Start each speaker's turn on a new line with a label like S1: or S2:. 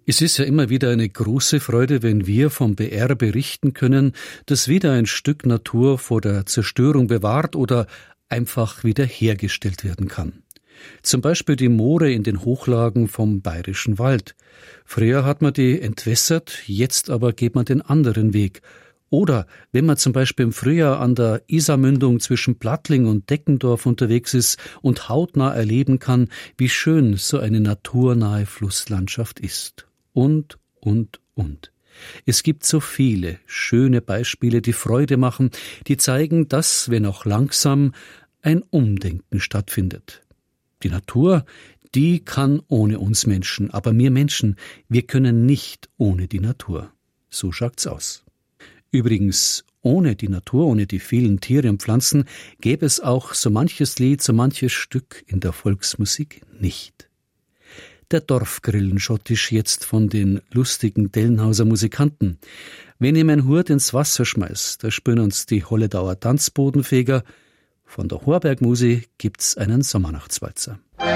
S1: Es ist ja immer wieder eine große Freude, wenn wir vom BR berichten können, dass wieder ein Stück Natur vor der Zerstörung bewahrt oder einfach wiederhergestellt werden kann. Zum Beispiel die Moore in den Hochlagen vom Bayerischen Wald. Früher hat man die entwässert, jetzt aber geht man den anderen Weg. Oder wenn man zum Beispiel im Frühjahr an der Isarmündung zwischen Plattling und Deckendorf unterwegs ist und hautnah erleben kann, wie schön so eine naturnahe Flusslandschaft ist. Und. Es gibt so viele schöne Beispiele, die Freude machen, die zeigen, dass, wenn auch langsam, ein Umdenken stattfindet. Die Natur, die kann ohne uns Menschen, aber wir Menschen, wir können nicht ohne die Natur. So schaut's aus. Übrigens, ohne die Natur, ohne die vielen Tiere und Pflanzen, gäbe es auch so manches Lied, so manches Stück in der Volksmusik nicht. Der Dorfgrillenschottisch jetzt von den lustigen Dellenhauser Musikanten. Wenn ich mein Hut ins Wasser schmeiß, da spüren uns die Holledauer Tanzbodenfeger. Von der Horbergmusi gibt's einen Sommernachtswalzer.